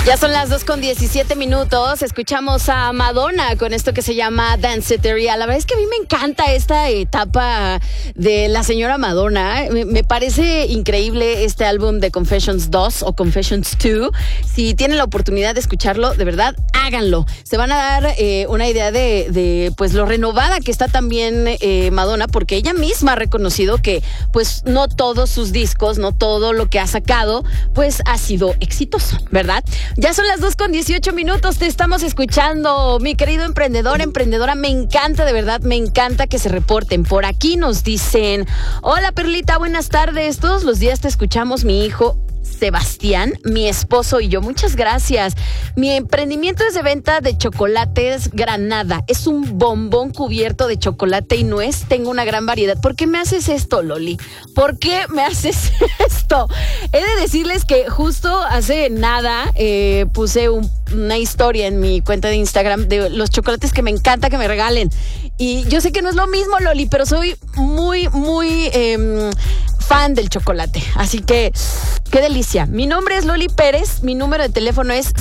Ya son las 2:17. Escuchamos a Madonna con esto que se llama Danceteria. La verdad es que a mí me encanta esta etapa de la señora Madonna. Me parece increíble este álbum de Confessions 2 o Confessions 2. Si tienen la oportunidad de escucharlo, de verdad, háganlo. Se van a dar una idea de pues lo renovada que está también Madonna, porque ella misma ha reconocido que pues no todos sus discos, no todo lo que ha sacado, pues ha sido exitoso, ¿verdad? Ya son las 2:18. Te estamos escuchando, mi querido emprendedor, emprendedora. Me encanta, de verdad, me encanta que se reporten. Por aquí nos dicen: hola, Perlita, buenas tardes. Todos los días te escuchamos, mi hijo Sebastián, mi esposo y yo. Muchas gracias. Mi emprendimiento es de venta de chocolates Granada. Es un bombón cubierto de chocolate y nuez. Tengo una gran variedad. ¿Por qué me haces esto, Loli? ¿Por qué me haces esto? He de decirles que justo hace nada puse una historia en mi cuenta de Instagram de los chocolates que me encanta que me regalen. Y yo sé que no es lo mismo, Loli, pero soy muy fan del chocolate. Así que, qué delicia. Mi nombre es Loli Pérez. Mi número de teléfono es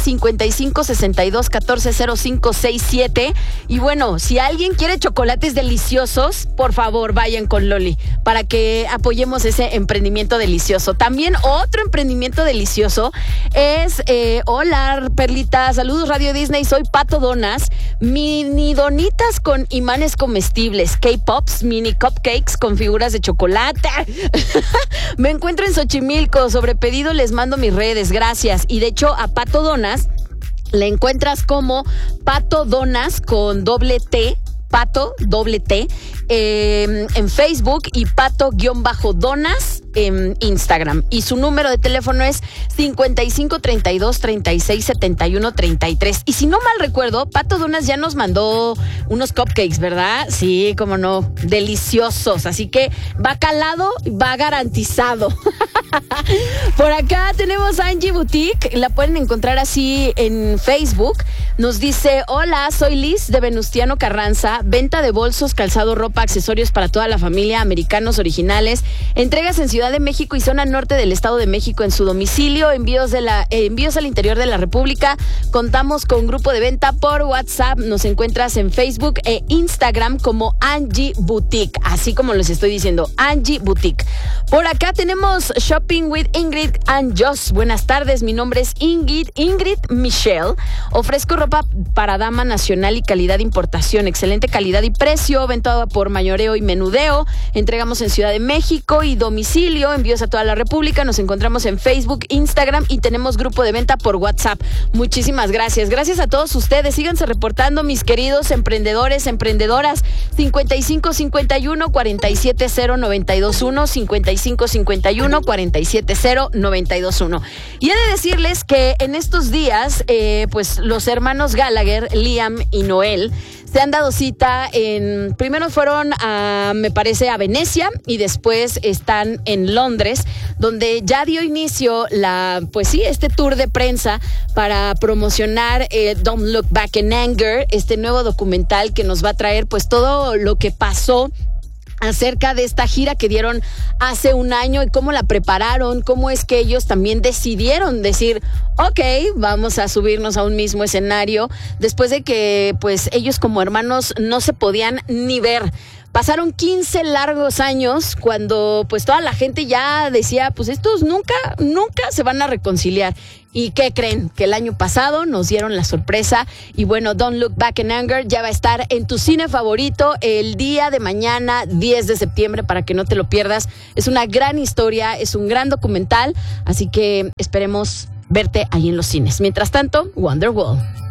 5562-140567. Y bueno, si alguien quiere chocolates deliciosos, por favor, vayan con Loli para que apoyemos ese emprendimiento delicioso. También otro emprendimiento delicioso es, hola, Perlita, saludos Radio Disney, soy Pato Donas. Mini donitas con imanes comestibles, K-Pops, mini cupcakes con figuras de chocolate. Me encuentro en Xochimilco. Sobre pedido les mando mis redes, gracias. Y de hecho a Pato Donas le encuentras como Pato Donas con doble T, Pato doble T, en Facebook, y Pato-Donas en Instagram. Y su número de teléfono es 5532-3671-33. Y si no mal recuerdo, Pato Donas ya nos mandó unos cupcakes, ¿verdad? Sí, cómo no, deliciosos. Así que va calado, va garantizado. Por acá tenemos a Angie Boutique. La pueden encontrar así en Facebook. Nos dice: hola, soy Liz de Venustiano Carranza. Venta de bolsos, calzado, ropa, accesorios para toda la familia, americanos originales. Entregas en Ciudad de México y zona norte del Estado de México en su domicilio. Envíos al interior de la República. Contamos con grupo de venta por WhatsApp. Nos encuentras en Facebook e Instagram como Angie Boutique. Así como les estoy diciendo, Angie Boutique. Por acá tenemos Shopping with Ingrid and Joss. Buenas tardes, mi nombre es Ingrid Michelle. Ofrezco ropa para dama nacional y calidad de importación. Excelente calidad y precio. Venta por mayoreo y menudeo. Entregamos en Ciudad de México y domicilio. Envíos a toda la República. Nos encontramos en Facebook, Instagram y tenemos grupo de venta por WhatsApp. Muchísimas gracias. Gracias a todos ustedes. Síganse reportando, mis queridos emprendedores, emprendedoras. 5551-470-921, 5551-470-921. Y he de decirles que en estos días, pues los hermanos Gallagher, Liam y Noel, se han dado cita primero fueron me parece, a Venecia, y después están en Londres, donde ya dio inicio este tour de prensa para promocionar Don't Look Back in Anger, este nuevo documental que nos va a traer pues todo lo que pasó acerca de esta gira que dieron hace un año y cómo la prepararon, cómo es que ellos también decidieron decir, ok, vamos a subirnos a un mismo escenario, después de que pues ellos como hermanos no se podían ni ver. Pasaron 15 largos años cuando pues toda la gente ya decía, pues estos nunca se van a reconciliar. ¿Y qué creen? Que el año pasado nos dieron la sorpresa y bueno, Don't Look Back in Anger ya va a estar en tu cine favorito el día de mañana, 10 de septiembre, para que no te lo pierdas. Es una gran historia, es un gran documental, así que esperemos verte ahí en los cines. Mientras tanto, Wonderwall.